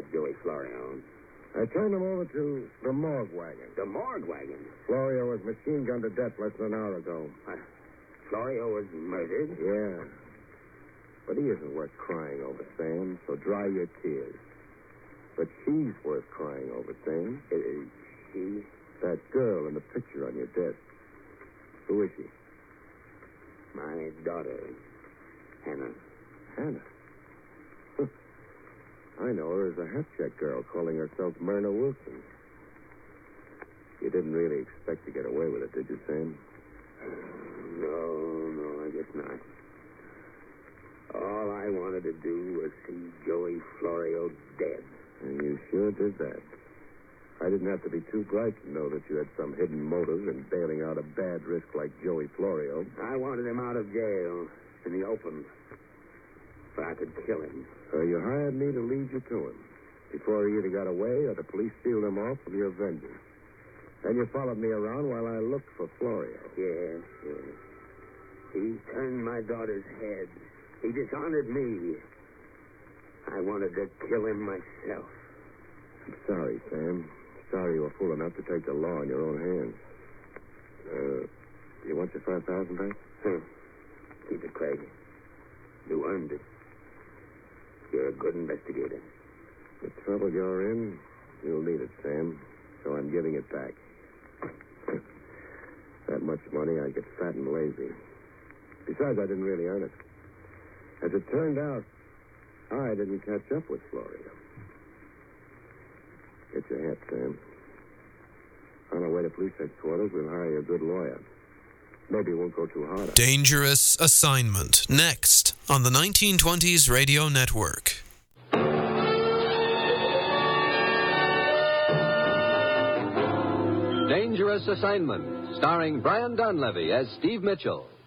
Joey Florio? I turned him over to the morgue wagon. The morgue wagon? Florio was machine gunned to death less than an hour ago. Florio was murdered? Yeah. But he isn't worth crying over, Sam, so dry your tears. But she's worth crying over, Sam. She? That girl in the picture on your desk. Who is she? My daughter, Hannah. Hannah? I know her as a hat-check girl calling herself Myrna Wilson. You didn't really expect to get away with it, did you, Sam? No, I guess not. All I wanted to do was see Joey Florio dead. And you sure did that. I didn't have to be too bright to know that you had some hidden motive in bailing out a bad risk like Joey Florio. I wanted him out of jail, in the open, so I could kill him. So you hired me to lead you to him, before he either got away or the police sealed him off with your vengeance. Then you followed me around while I looked for Florio. Yes. He turned my daughter's head. He dishonored me. I wanted to kill him myself. I'm sorry, Sam. Sorry you were fool enough to take the law in your own hands. You want your $5,000 back? Keep it, Craig. You earned it. You're a good investigator. The trouble you're in, you'll need it, Sam. So I'm giving it back. That much money, I get fat and lazy. Besides, I didn't really earn it. As it turned out, I didn't catch up with Florio. Get your hat, Sam. On our way to police headquarters, we'll hire you a good lawyer. Maybe it won't go too hard. Dangerous Assignment, next on the 1920s Radio Network. Dangerous Assignment, starring Brian Donlevy as Steve Mitchell.